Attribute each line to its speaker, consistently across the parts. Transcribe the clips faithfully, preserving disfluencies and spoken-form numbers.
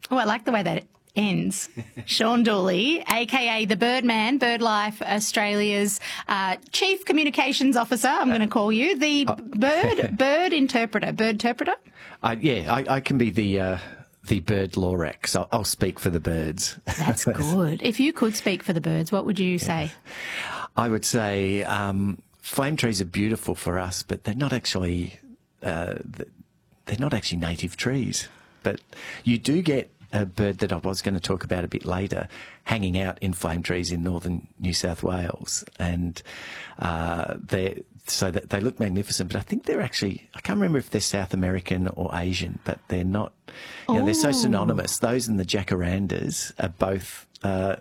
Speaker 1: Oh, I like the way that ends. Sean Dooley, a k a the Birdman, BirdLife Australia's uh, Chief Communications Officer, I'm going to call you, the
Speaker 2: uh,
Speaker 1: bird bird interpreter. Bird interpreter?
Speaker 2: Uh, yeah, I, I can be the uh, the bird Lorax. I'll, I'll speak for the birds.
Speaker 1: That's good. If you could speak for the birds, what would you say?
Speaker 2: I would say um, flame trees are beautiful for us, but they're not actually uh, they're not actually native trees. But you do get a bird that I was going to talk about a bit later, hanging out in flame trees in northern New South Wales, and uh, they so that they look magnificent. But I think they're actually, I can't remember if they're South American or Asian, but they're not. You know, they're so synonymous. Those and the jacarandas are both uh,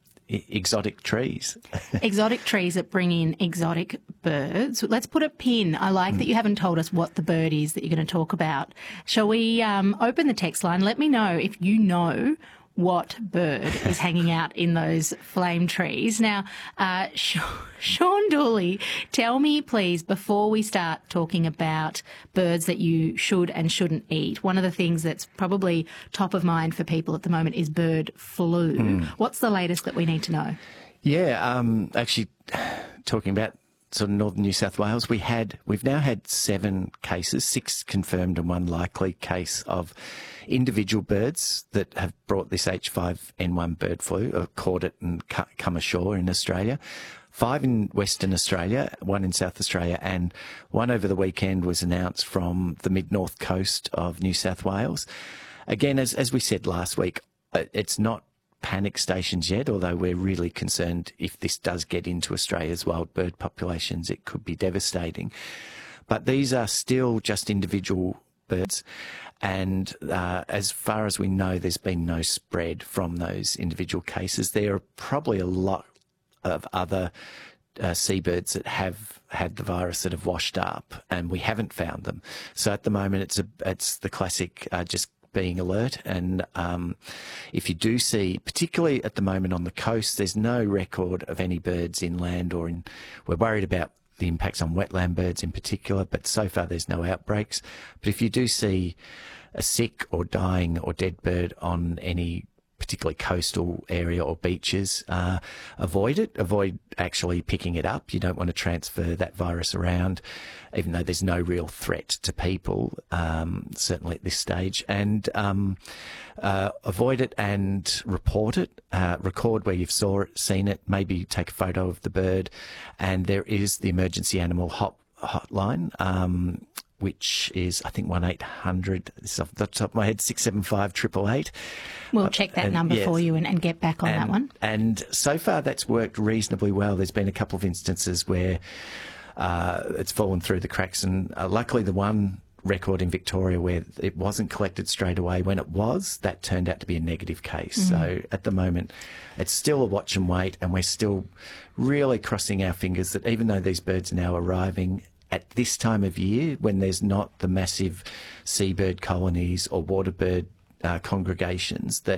Speaker 2: exotic trees.
Speaker 1: Exotic trees that bring in exotic birds. Let's put a pin. I like mm. that you haven't told us what the bird is that you're going to talk about. Shall we um, open the text line? Let me know if you know what bird is hanging out in those flame trees. Now, uh, Sean Dooley, tell me, please, before we start talking about birds that you should and shouldn't eat, one of the things that's probably top of mind for people at the moment is bird flu. Mm. What's the latest that we need to know?
Speaker 2: Yeah, um, actually, talking about sort of northern New South Wales, we had, we've now had seven cases, six confirmed and one likely case of individual birds that have brought this H five N one bird flu, or caught it and come ashore in Australia. Five in Western Australia, one in South Australia, and one over the weekend was announced from the mid-north coast of New South Wales. Again, as, as we said last week, it's not panic stations yet, although we're really concerned if this does get into Australia's wild bird populations, it could be devastating. But these are still just individual birds, and uh, as far as we know, there's been no spread from those individual cases. There are probably a lot of other uh, seabirds that have had the virus that have washed up, and we haven't found them. So at the moment, it's a, it's the classic uh, just being alert, and um, if you do see, particularly at the moment on the coast, there's no record of any birds inland or in, we're worried about the impacts on wetland birds in particular, but so far there's no outbreaks. But if you do see a sick or dying or dead bird on any particularly coastal area or beaches, uh, avoid it. Avoid actually picking it up. You don't want to transfer that virus around, even though there's no real threat to people, um, certainly at this stage. And um, uh, avoid it and report it. Uh, record where you've saw it, seen it. Maybe take a photo of the bird. And there is the emergency animal hot, hotline, um, which is, I think, one eight hundred, this is off the top of my head, six seven five, eight eight eight.
Speaker 1: We'll uh, check that
Speaker 2: and,
Speaker 1: number
Speaker 2: yes.
Speaker 1: for you and, and get back on
Speaker 2: and,
Speaker 1: that one.
Speaker 2: And so far that's worked reasonably well. There's been a couple of instances where uh, it's fallen through the cracks, and uh, luckily the one record in Victoria where it wasn't collected straight away, when it was, that turned out to be a negative case. Mm. So at the moment, it's still a watch and wait, and we're still really crossing our fingers that even though these birds are now arriving at this time of year, when there's not the massive seabird colonies or waterbird uh, congregations, that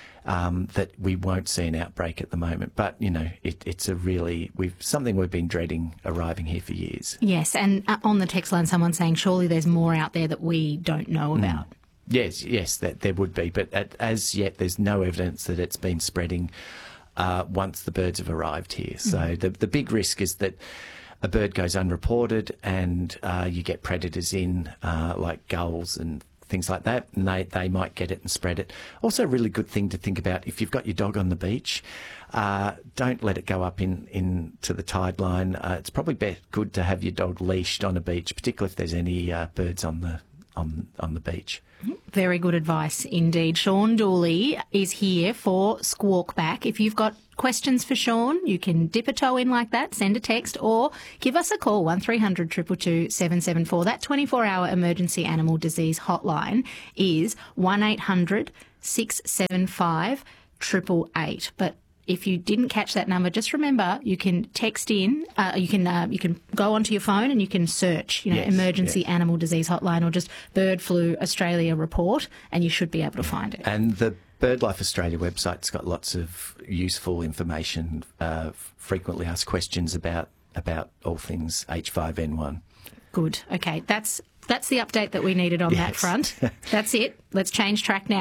Speaker 2: um, that we won't see an outbreak at the moment. But, you know, it, it's a really, we've something we've been dreading arriving here for years.
Speaker 1: Yes, and uh, on the text line, someone's saying surely there's more out there that we don't know about. Mm.
Speaker 2: Yes, yes, that there would be. But at, as yet, there's no evidence that it's been spreading uh, once the birds have arrived here. So mm. the, the big risk is that a bird goes unreported and uh, you get predators in, uh, like gulls and things like that, and they, they might get it and spread it. Also a really good thing to think about, if you've got your dog on the beach, uh, don't let it go up in, in to the tide line. Uh, it's probably be- good to have your dog leashed on a beach, particularly if there's any uh, birds on the on on the beach.
Speaker 1: Very good advice indeed. Sean Dooley is here for Squawk Back. If you've got questions for Sean, you can dip a toe in like that, send a text, or give us a call, one three hundred two two two seven seven four. That twenty-four hour emergency animal disease hotline is one eight hundred six seven five eight eight eight. But if you didn't catch that number, just remember you can text in, uh, you can uh, you can go onto your phone and you can search, you know, yes, emergency yes. animal disease hotline, or just Bird Flu Australia report, and you should be able to find it.
Speaker 2: And the BirdLife Australia website's got lots of useful information, uh, frequently asked questions about about all things H five N one.
Speaker 1: Good. Okay, that's that's the update that we needed on
Speaker 2: yes.
Speaker 1: that front. That's it. Let's change track now.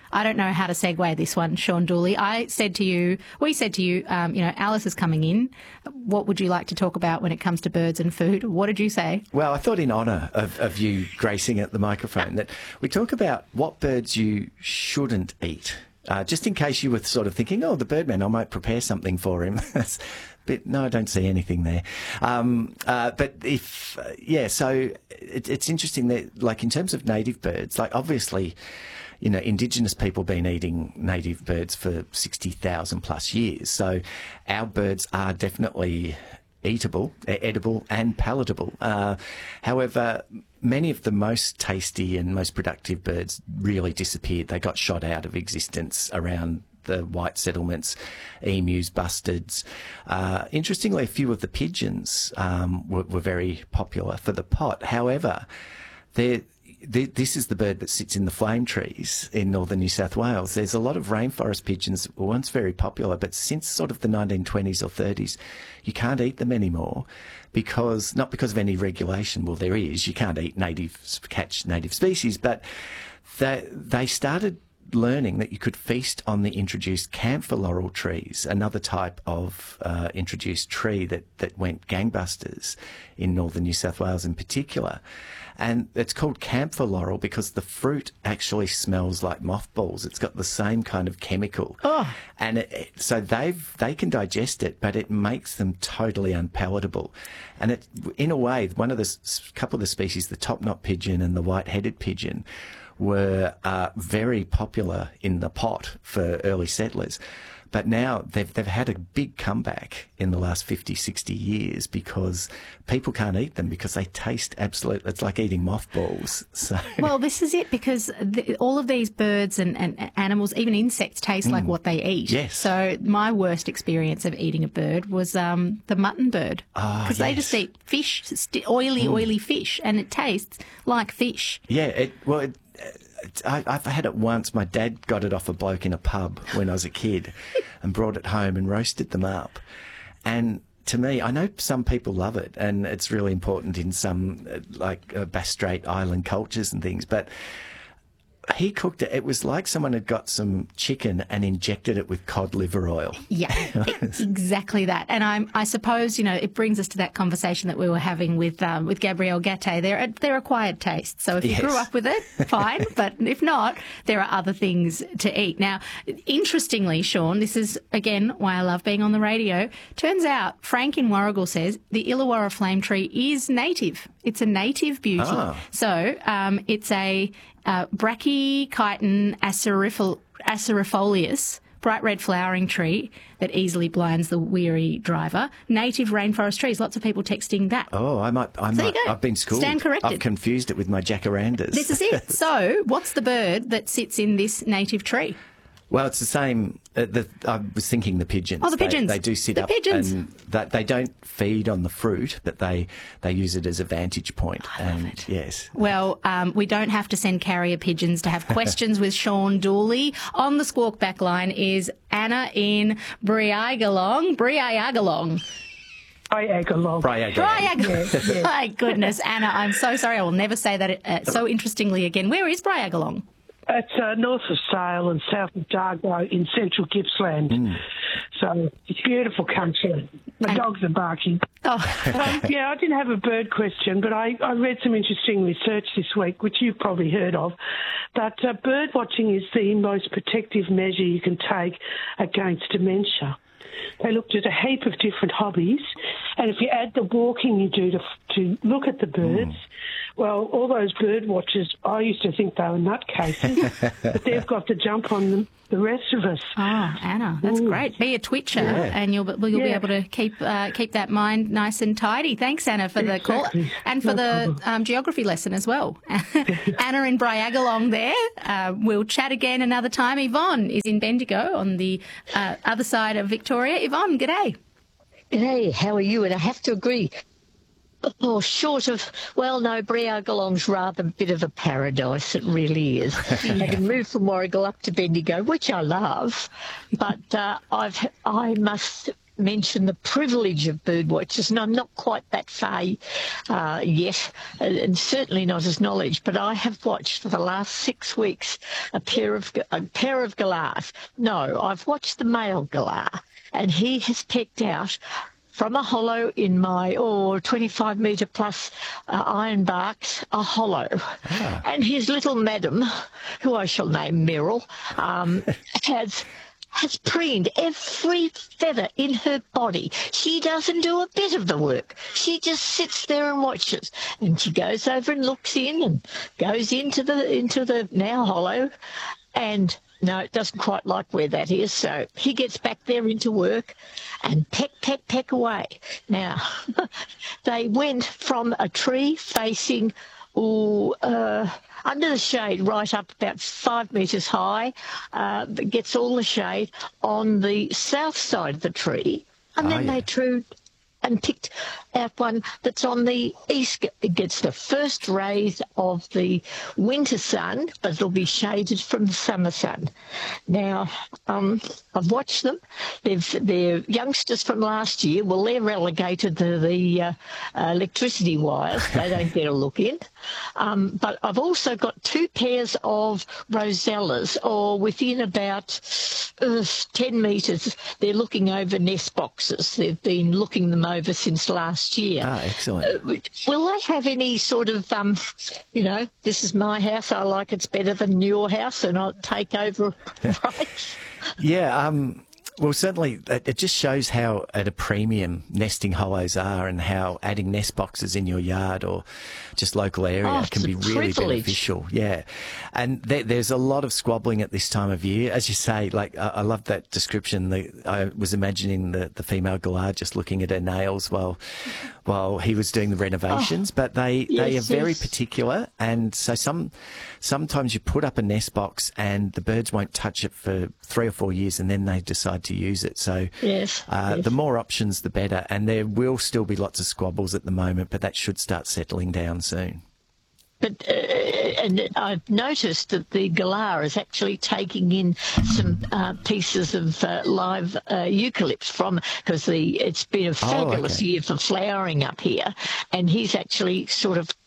Speaker 1: I don't know how to segue this one, Sean Dooley. I said to you, we said to you, um, you know, Alice is coming in. What would you like to talk about when it comes to birds and food? What did you say?
Speaker 2: Well, I thought in honour of, of you gracing at the microphone that we talk about what birds you shouldn't eat. Uh, just in case you were sort of thinking, oh, the birdman, I might prepare something for him. But no, I don't see anything there. Um, uh, but if, uh, yeah, so it, it's interesting that, like, in terms of native birds, like, obviously, you know, Indigenous people been eating native birds for sixty thousand plus years. So our birds are definitely eatable, edible and palatable. Uh, however, many of the most tasty and most productive birds really disappeared. They got shot out of existence around the white settlements, emus, bustards. Uh, interestingly, a few of the pigeons um, were, were very popular for the pot. However, they're this is the bird that sits in the flame trees in northern New South Wales. There's a lot of rainforest pigeons that were once very popular, but since sort of the nineteen twenties or thirties, you can't eat them anymore because, not because of any regulation, well, there is, you can't eat native, catch native species, but they, they started learning that you could feast on the introduced camphor laurel trees, another type of uh, introduced tree that, that went gangbusters in northern New South Wales in particular. And it's called camphor laurel because the fruit actually smells like mothballs. It's got the same kind of chemical.
Speaker 1: Oh.
Speaker 2: And it, it, so they've they can digest it, but it makes them totally unpalatable. And it, in a way, one of the couple of the species, the top-knot pigeon and the white-headed pigeon, were uh, very popular in the pot for early settlers. But now they've they've had a big comeback in the last fifty, sixty years because people can't eat them because they taste absolute. It's like eating mothballs. So
Speaker 1: well, this is it because the, all of these birds and, and animals, even insects, taste mm. like what they eat.
Speaker 2: Yes.
Speaker 1: So my worst experience of eating a bird was um, the mutton bird because
Speaker 2: oh, yes.
Speaker 1: they just eat fish, st- oily, mm. oily fish, and it tastes like fish.
Speaker 2: Yeah. It, well. It, I, I've had it once. My dad got it off a bloke in a pub when I was a kid and brought it home and roasted them up. And to me, I know some people love it and it's really important in some uh, like uh, Bass Strait Island cultures and things, but he cooked it. It was like someone had got some chicken and injected it with cod liver oil.
Speaker 1: Yeah, exactly that. And I'm, I suppose, you know, it brings us to that conversation that we were having with um, with Gabrielle Gatte. They're, they're acquired tastes. So if you
Speaker 2: yes.
Speaker 1: grew up with it, fine. But if not, there are other things to eat. Now, interestingly, Sean, this is, again, why I love being on the radio. Turns out, Frank in Warrigal says the Illawarra flame tree is native. It's a native beauty.
Speaker 2: Ah.
Speaker 1: So um, it's a... Uh, Brachychiton acerifol- acerifolius, bright red flowering tree that easily blinds the weary driver. Native rainforest trees. Lots of people texting that.
Speaker 2: Oh, I might. I
Speaker 1: So
Speaker 2: might.
Speaker 1: you go.
Speaker 2: I've been schooled.
Speaker 1: Stand corrected.
Speaker 2: I've confused it with my jacarandas.
Speaker 1: This is it. So, what's the bird that sits in this native tree?
Speaker 2: Well, it's the same. Uh, the, I was thinking the pigeons.
Speaker 1: Oh, the pigeons.
Speaker 2: They, they do sit
Speaker 1: The
Speaker 2: up
Speaker 1: pigeons.
Speaker 2: and that they don't feed on the fruit, but they they use it as a vantage point.
Speaker 1: I love
Speaker 2: and
Speaker 1: it.
Speaker 2: Yes.
Speaker 1: Well, um, we don't have to send carrier pigeons to have questions with Sean Dooley. On the Squawk back line is Anna in Briagalong. Briagalong.
Speaker 3: Briagalong.
Speaker 2: Briagalong.
Speaker 1: Briagalong.
Speaker 3: Yes, yes.
Speaker 1: My goodness, Anna, I'm so sorry. I will never say that uh, so interestingly again. Where is Briagalong?
Speaker 3: It's uh, north of Sale and south of Dargo in central Gippsland. Mm. So it's beautiful country. My
Speaker 1: and,
Speaker 3: dogs are barking.
Speaker 1: Oh.
Speaker 3: um, yeah, I didn't have a bird question, but I, I read some interesting research this week, which you've probably heard of, that uh, bird watching is the most protective measure you can take against dementia. They looked at a heap of different hobbies, and if you add the walking you do to to look at the birds, mm. well, all those bird watchers, I used to think they were nutcases, but they've got the jump on them, the rest of us.
Speaker 1: Oh, Anna, that's
Speaker 3: Ooh.
Speaker 1: great. Be a twitcher,
Speaker 2: Yeah.
Speaker 1: and you'll you'll
Speaker 3: Yeah.
Speaker 1: be able to keep uh, keep that mind nice and tidy. Thanks, Anna, for the
Speaker 3: Exactly.
Speaker 1: call and for
Speaker 3: No
Speaker 1: the um, geography lesson as well. Anna in Briagalong there. Uh, we'll chat again another time. Yvonne is in Bendigo on the uh, other side of Victoria. Yvonne, g'day.
Speaker 4: Hey, how are you? And I have to agree. Oh, short of, well, no, Briagalong's rather a bit of a paradise. It really is. Having moved from Warrigal up to Bendigo, which I love, but uh, I've I must mention the privilege of bird watchers, and I'm not quite that far uh, yet, and certainly not as knowledge, but I have watched for the last six weeks a pair of a pair of galahs. No, I've watched the male galah, and he has pecked out from a hollow in my, oh, twenty-five metre plus uh, ironbarks, a hollow. Ah. And his little madam, who I shall name Meryl, um, has has preened every feather in her body. She doesn't do a bit of the work. She just sits there and watches. And she goes over and looks in and goes into the into the now hollow, and no, it doesn't quite like where that is, so he gets back there into work and peck, peck, peck away. Now, they went from a tree facing ooh, uh, under the shade right up about five metres high, uh, gets all the shade on the south side of the tree, and oh, then yeah. they drew and picked out one that's on the east. It gets the first rays of the winter sun, but it'll be shaded from the summer sun. Now, um, I've watched them. They've, they're youngsters from last year. Well, they're relegated to the uh, uh, electricity wires. They don't get a look in. Um, but I've also got two pairs of rosellas, or within about uh, ten metres, they're looking over nest boxes. They've been looking them over since last year.
Speaker 2: Ah, excellent.
Speaker 4: Uh, will they have any sort of, um, you know, this is my house, I like it's better than your house, and I'll take over rights?
Speaker 2: Yeah, um, well, certainly it, it just shows how at a premium nesting hollows are, and how adding nest boxes in your yard or just local area
Speaker 4: oh,
Speaker 2: can be really
Speaker 4: privilege.
Speaker 2: beneficial. Yeah. And there, there's a lot of squabbling at this time of year. As you say, like, I, I love that description. The, I was imagining the, the female galah just looking at her nails while while he was doing the renovations, oh, but they, yes, they are very yes. particular. And so some sometimes you put up a nest box and the birds won't touch it for three or four years, and then they decide to use it. So
Speaker 4: yes,
Speaker 2: uh,
Speaker 4: yes.
Speaker 2: the more options, the better. And there will still be lots of squabbles at the moment, but that should start settling down soon.
Speaker 4: But uh, and I've noticed that the galah is actually taking in some uh, pieces of uh, live uh, eucalypts from, because the it's been a fabulous oh, okay. year for flowering up here, and he's actually sort of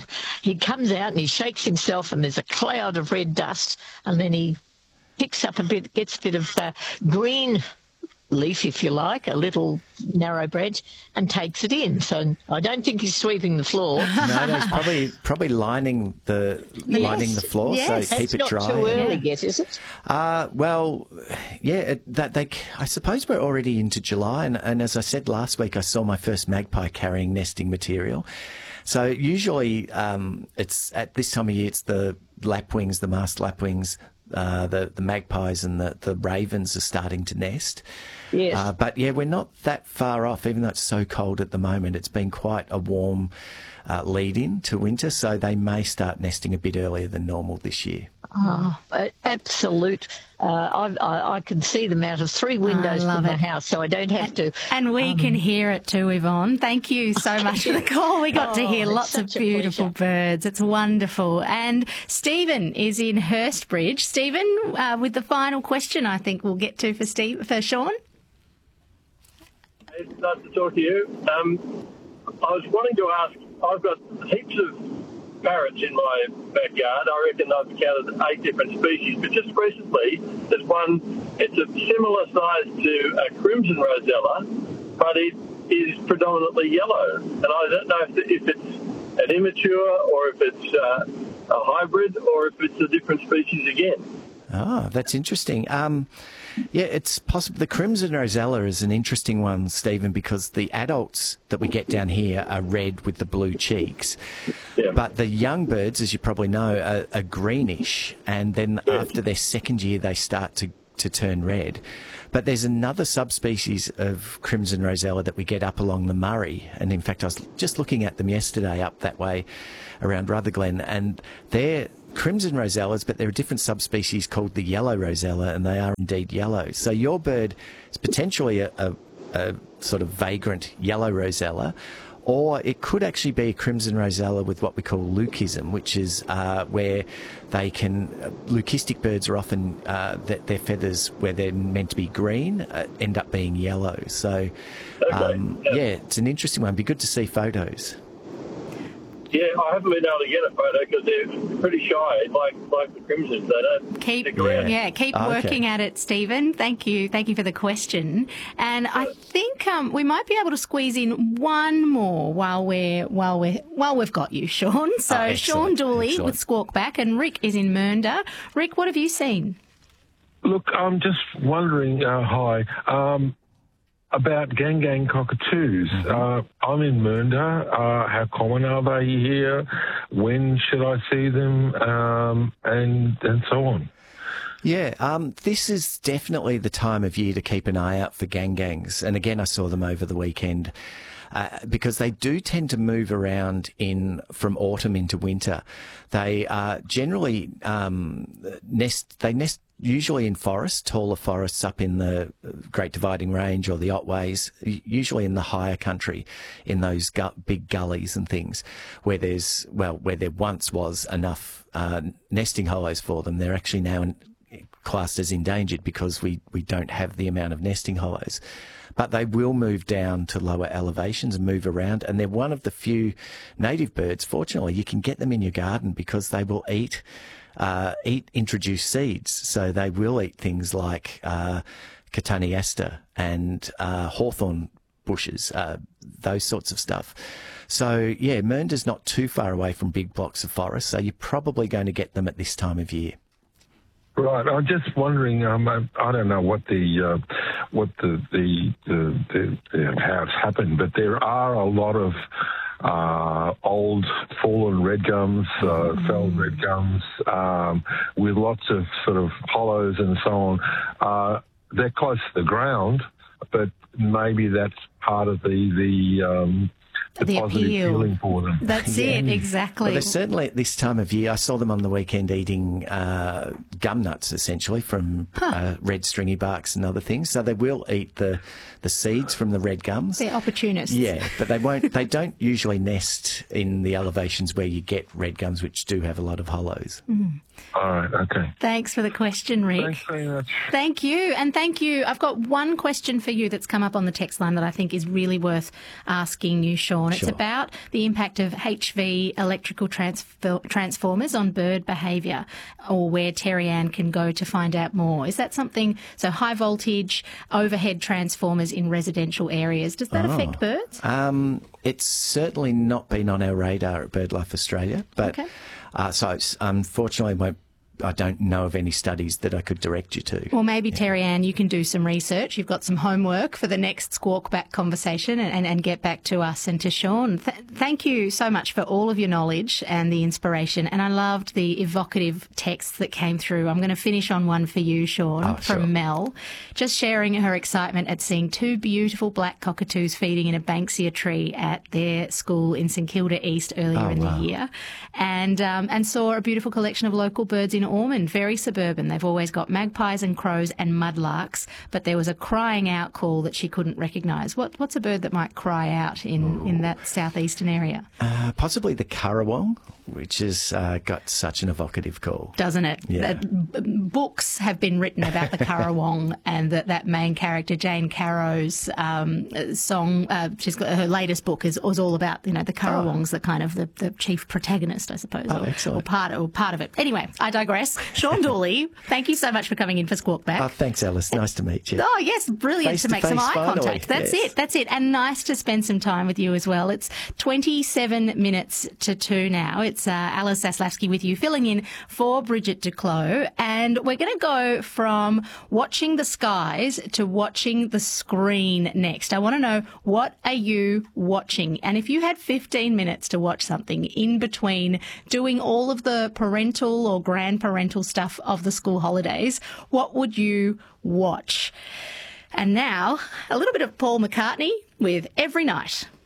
Speaker 4: he comes out and he shakes himself, and there's a cloud of red dust, and then he picks up a bit, gets a bit of uh, green leaf, if you like, a little narrow branch, and takes it in. So I don't think he's sweeping the floor.
Speaker 2: No, no, he's probably probably lining the yes. lining the floor,
Speaker 4: yes.
Speaker 2: so keep
Speaker 4: That's
Speaker 2: it dry.
Speaker 4: Not too early
Speaker 2: yeah.
Speaker 4: yet, is it?
Speaker 2: Uh, well, yeah, it, that they. I suppose we're already into July, and, and as I said last week, I saw my first magpie carrying nesting material. So usually, um, it's at this time of year, it's the lapwings, the masked lapwings. Uh, the, the magpies and the, the ravens are starting to nest.
Speaker 4: Yes.
Speaker 2: Uh, but, yeah, we're not that far off, even though it's so cold at the moment. It's been quite a warm uh, lead-in to winter, so they may start nesting a bit earlier than normal this year.
Speaker 4: Oh, absolute. Uh, I, I, I can see them out of three windows from the house, so I don't have to.
Speaker 1: And we um, can hear it too, Yvonne. Thank you so much for the call. We got
Speaker 4: oh,
Speaker 1: to hear lots of beautiful birds. It's wonderful. And Stephen is in Hurstbridge. Stephen, uh, with the final question, I think we'll get to for Steve, for Sean.
Speaker 5: It's nice to talk to you. Um, I was wanting to ask, I've got heaps of parrots in my backyard. I reckon I've counted eight different species, but just recently there's one, it's a similar size to a crimson rosella, but it is predominantly yellow. And I don't know if, if it's an immature or if it's uh, a hybrid or if it's a different species again.
Speaker 2: Oh, that's interesting. Um, yeah, it's possible. The crimson rosella is an interesting one, Stephen, because the adults that we get down here are red with the blue cheeks. Yeah. But the young birds, as you probably know, are, are greenish, and then yeah. after their second year, they start to, to turn red. But there's another subspecies of crimson rosella that we get up along the Murray, and in fact, I was just looking at them yesterday up that way around Rutherglen, and they're crimson rosellas, but there are different subspecies called the yellow rosella, and they are indeed yellow. So your bird is potentially a, a, a sort of vagrant yellow rosella, or it could actually be a crimson rosella with what we call leucism, which is uh, where they can, uh, leucistic birds are often, uh, th- their feathers, where they're meant to be green, uh, end up being yellow. So, um,
Speaker 5: Okay.
Speaker 2: yeah, it's an interesting one. It'd be good to see photos.
Speaker 5: Yeah, I haven't been able to get a photo because they're pretty shy, like like the crimsons. They don't
Speaker 1: Keep,
Speaker 5: stick around.
Speaker 1: yeah, keep
Speaker 2: Oh, okay.
Speaker 1: working at it, Stephen. Thank you. Thank you for the question. And I think um, we might be able to squeeze in one more while we're while we're while we've got you, Sean. So
Speaker 2: Oh, excellent,
Speaker 1: Sean Dooley
Speaker 2: excellent.
Speaker 1: with Squawk Back, and Rick is in Mernda. Rick, what have you seen?
Speaker 6: Look, I'm just wondering, uh, hi, um, about gang gang cockatoos. Uh, I'm in Mernda. Uh, how common are they here? When should I see them? Um, and and so on.
Speaker 2: Yeah, um, this is definitely the time of year to keep an eye out for gang gangs. And again, I saw them over the weekend. Uh, because they do tend to move around in from autumn into winter. They are generally um, nest. They nest usually in forests, taller forests up in the Great Dividing Range or the Otways, usually in the higher country, in those gu- big gullies and things, where there's well, where there once was enough uh, nesting hollows for them. They're actually now in, classed as endangered because we we don't have the amount of nesting hollows. But they will move down to lower elevations and move around. And they're one of the few native birds, fortunately, you can get them in your garden because they will eat uh, eat introduced seeds. So they will eat things like uh, Cotoneaster and uh, hawthorn bushes, uh, those sorts of stuff. So, yeah, Mernda's not too far away from big blocks of forest, so you're probably going to get them at this time of year.
Speaker 6: Right. I'm just wondering. Um, I, I don't know what the uh, what the the, the, the the how it's happened, but there are a lot of uh, old fallen red gums, uh, felled red gums, um, with lots of sort of hollows and so on. Uh, they're close to the ground, but maybe that's part of the the um, the,
Speaker 1: The
Speaker 6: positive
Speaker 1: appeal.
Speaker 6: feeling for them.
Speaker 1: That's
Speaker 2: Yeah.
Speaker 1: it, exactly.
Speaker 2: Well, they're certainly at this time of year. I saw them on the weekend eating uh, gum nuts, essentially, from uh, red stringy barks and other things. So they will eat the the seeds from the red gums.
Speaker 1: They're opportunists.
Speaker 2: Yeah, but they won't. They don't usually nest in the elevations where you get red gums, which do have a lot of hollows.
Speaker 6: All right. Okay.
Speaker 1: Thanks for the question, Rick.
Speaker 6: Thanks very much.
Speaker 1: Thank you. And thank you. I've got one question for you that's come up on the text line that I think is really worth asking you, Sean. It's
Speaker 2: Sure.
Speaker 1: about the impact of H V electrical transfer- transformers on bird behaviour, or where Terry Ann can go to find out more. Is that something, so high voltage overhead transformers in residential areas, does that
Speaker 2: Oh.
Speaker 1: affect birds?
Speaker 2: Um, it's certainly not been on our radar at BirdLife Australia, but
Speaker 1: Okay.
Speaker 2: uh, so it's, unfortunately, won't, I don't know of any studies that I could direct you to.
Speaker 1: Well, maybe, Terry Ann, you can do some research. You've got some homework for the next Squawk Back conversation and, and, and get back to us and to Sean. Th- thank you so much for all of your knowledge and the inspiration. And I loved the evocative texts that came through. I'm going to finish on one for you, Sean,
Speaker 2: Oh,
Speaker 1: from
Speaker 2: sure.
Speaker 1: Mel, just sharing her excitement at seeing two beautiful black cockatoos feeding in a Banksia tree at their school in St Kilda East earlier
Speaker 2: Oh,
Speaker 1: in
Speaker 2: wow.
Speaker 1: the year, and um, and saw a beautiful collection of local birds in Ormond, very suburban. They've always got magpies and crows and mudlarks, but there was a crying out call that she couldn't recognise. What, what's a bird that might cry out in, in that southeastern area?
Speaker 2: Uh, possibly the currawong, which has uh, got such an evocative call.
Speaker 1: Doesn't it?
Speaker 2: Yeah.
Speaker 1: Uh, b- books have been written about the currawong and that, that main character, Jane Carrow's um, song. Uh, she's got her latest book is was all about, you know, the currawongs, the kind of the, the chief protagonist, I suppose,
Speaker 2: Oh,
Speaker 1: or,
Speaker 2: excellent.
Speaker 1: or part or part of it. Anyway, I digress. Sean Dooley, thank you so much for coming in for Squawk Back.
Speaker 2: Oh, thanks, Alice. Nice to meet you.
Speaker 1: Oh, yes, brilliant
Speaker 2: Face
Speaker 1: to
Speaker 2: to
Speaker 1: make some
Speaker 2: face,
Speaker 1: eye
Speaker 2: finally.
Speaker 1: contact. That's
Speaker 2: Yes.
Speaker 1: it, that's it. And nice to spend some time with you as well. It's twenty-seven minutes to two now. It's uh, Alice Zaslavsky with you, filling in for Bridget Duclos. And we're going to go from watching the skies to watching the screen next. I want to know, what are you watching? And if you had fifteen minutes to watch something in between doing all of the parental or grandparental stuff of the school holidays, what would you watch? And now, a little bit of Paul McCartney with Every Night.